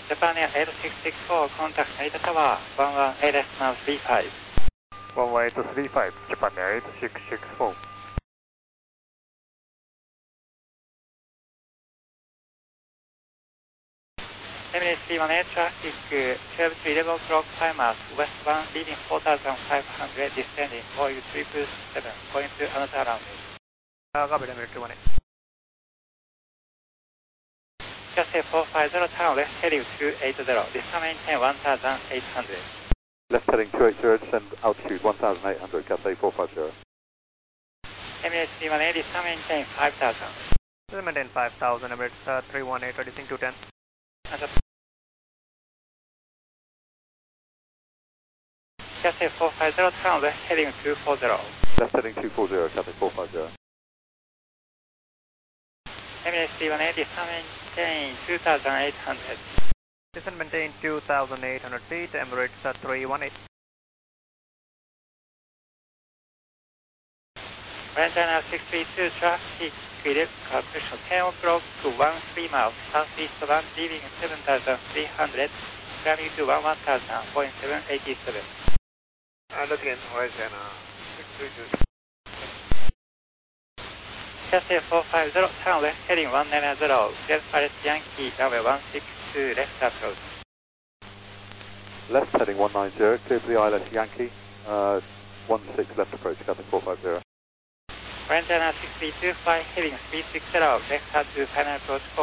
Japan Air 8664, contact Narita Tower, 118 now 35. 11835, Japan Air 8664. Emirates C1A traffic 12 to 11 o'clock timers, west 1 leading 4500, descending, Boeing 777, going to another runway. Copy, Emirates 1A. Cathay 450, turn left heading 280, descend maintain 1800. Left heading 280, descend altitude 1800, Cathay 450. Emirates C1A, descend maintain 5000. Descend maintain 5000, Emirates 318, reducing 210. Cathay 450, turn left heading 240. Left heading 240, Cathay 450. Emirates C1A, descend maintain 2800. Descend maintain 2800 feet, Emirates 318. China 632, traffic correction 10 o'clock to 13 miles, southeast 1, leaving 7300, climbing to 11,000, Boeing 787. Look in, China 632. Cathay 450, turn left heading 190, Clear Paris Yankee, runway 162, left approach. Left heading 190, clear for the ILS Yankee, 16 left approach, Cathay 450. China 632, fly heading 360, left hard to final approach 4.